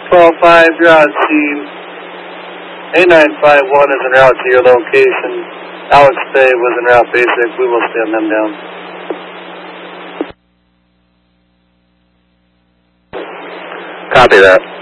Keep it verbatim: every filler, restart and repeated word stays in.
twelve five, you're on scene. A nine five one is en route to your location. Alex Bay was en route basic. We will stand them down. Copy that.